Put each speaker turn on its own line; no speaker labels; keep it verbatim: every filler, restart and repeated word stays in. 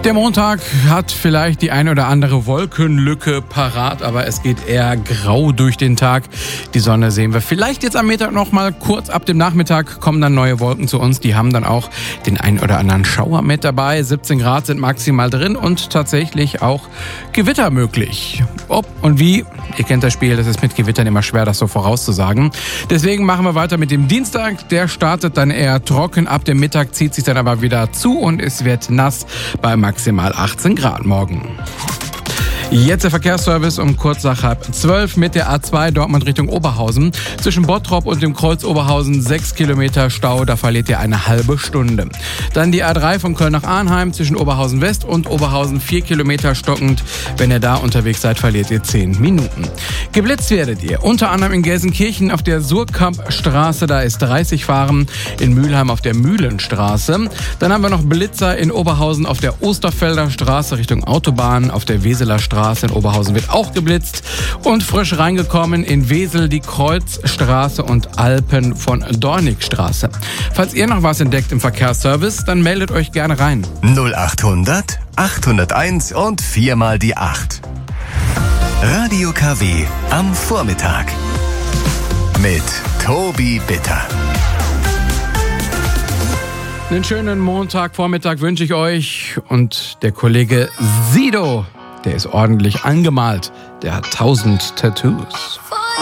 Der Montag hat vielleicht die ein oder andere Wolkenlücke parat, aber es geht eher grau durch den Tag. Die Sonne sehen wir vielleicht jetzt am Mittag noch mal kurz. Ab dem Nachmittag kommen dann neue Wolken zu uns. Die haben dann auch den ein oder anderen Schauer mit dabei. siebzehn Grad sind maximal drin und tatsächlich auch Gewitter möglich. Ob und wie, ihr kennt das Spiel, das ist mit Gewittern immer schwer, das so vorauszusagen. Deswegen machen wir weiter mit dem Dienstag. Der startet dann eher trocken. Ab dem Mittag zieht sich dann aber wieder zu und es wird nass bei maximal achtzehn Grad morgen. Jetzt der Verkehrsservice um kurz nach halb zwölf mit der A zwei Dortmund Richtung Oberhausen. Zwischen Bottrop und dem Kreuz Oberhausen sechs Kilometer Stau, da verliert ihr eine halbe Stunde. Dann die A drei von Köln nach Arnheim zwischen Oberhausen West und Oberhausen vier Kilometer stockend. Wenn ihr da unterwegs seid, verliert ihr zehn Minuten. Geblitzt werdet ihr unter anderem in Gelsenkirchen auf der Surkamp-Straße, da ist dreißig fahren, in Mülheim auf der Mühlenstraße. Dann haben wir noch Blitzer in Oberhausen auf der Osterfelder Straße Richtung Autobahn, auf der Weseler Straße in Oberhausen wird auch geblitzt und frisch reingekommen in Wesel die Kreuzstraße und Alpen von Dornigstraße. Falls ihr noch was entdeckt im Verkehrsservice, dann meldet euch gerne rein.
null achthundert achthunderteins und viermal die acht. Radio K W am Vormittag mit Tobi Bitter.
Einen schönen Montagvormittag wünsche ich euch und der Kollege Sido, der ist ordentlich angemalt. Der hat tausend Tattoos.